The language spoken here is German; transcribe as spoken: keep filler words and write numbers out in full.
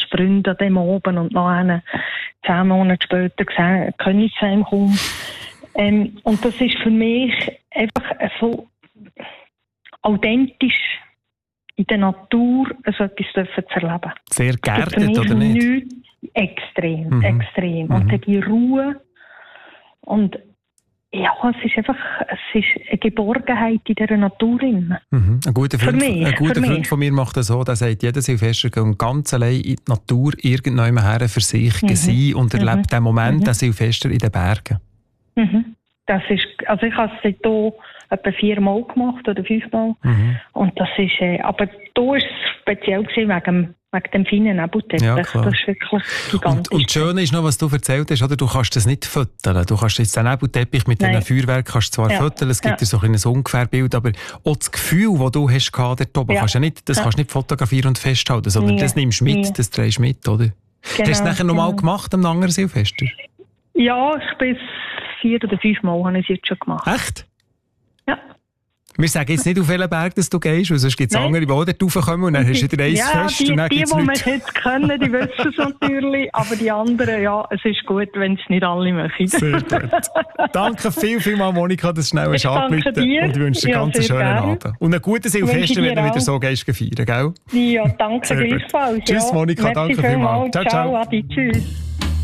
Freunde an dem oben und nachher zehn Monate später gesehen, können ich es einem kaum. Ähm, und das ist für mich einfach so authentisch in der Natur so etwas zu erleben. Sehr geerdet, oder nicht? Nichts, extrem, mhm. extrem. Mhm. Und dann die Ruhe und ja, es ist einfach es ist eine Geborgenheit in dieser Natur. Mhm. Ein guter, Freund, mich, ein guter Freund von mir macht das so, der sagt, jeder Silvester geht ganz allein in die Natur irgendwann her für sich mhm. sein und erlebt mhm. den Moment, mhm. den Silvester in den Bergen. Mhm. Das ist, also ich habe es hier etwa viermal gemacht oder fünfmal. Mhm. Und das ist, äh, aber da ist es speziell gewesen wegen, wegen dem feinen Nebelteppich. Ja, das ist wirklich gigantisch. Und, und das Schöne ist noch, was du erzählt hast, oder? Du kannst das nicht füttern. Du kannst jetzt den Nebelteppich mit einem Feuerwerk kannst zwar ja. füttern, es gibt ja. so ein Ungefährbild, aber auch das Gefühl, das du hast dort oben, ja. kannst du nicht, das ja. kannst du nicht fotografieren und festhalten, sondern Nie. das nimmst du mit, Nie. das drehst du mit, oder? Genau, hast du es nachher nochmal genau. gemacht am anderen Silvester? Ja, ich bin vier oder fünf Mal habe ich es jetzt schon gemacht. Echt? Ja. Wir sagen jetzt nicht, auf welchen Berg dass du gehst, weil sonst gibt es andere, die auch dort raufkommen und dann hast du wieder eins ja, fest. Die, und dann die, gibt's die wir jetzt können, die wissen es natürlich, aber die anderen, ja, es ist gut, wenn es nicht alle machen. Sehr gut. Danke viel, viel mal, Monika, dass du schnell hast angerufen und ich wünsche dir ja, einen ganz schönen gerne. Abend. Und einen guten Silvester, wenn du wieder so gehst feiern, gell? Ja, danke gleichfalls. Tschüss, ja. Monika, Merci danke vielmals. Ciao, ciao. Ciao, Adi, tschüss.